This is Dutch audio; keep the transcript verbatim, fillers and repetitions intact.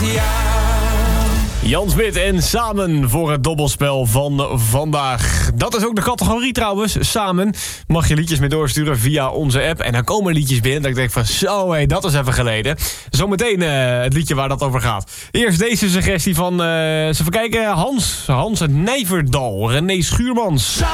Jan Smit en Samen voor het dobbelspel van vandaag. Dat is ook de categorie trouwens, Samen. Mag je liedjes mee doorsturen via onze app. En dan komen liedjes binnen dat ik denk van zo, hé, dat is even geleden. Zometeen uh, het liedje waar dat over gaat. Eerst deze suggestie van, uh, eens even kijken, Hans. Hans uit Nijverdal, René Schuurmans.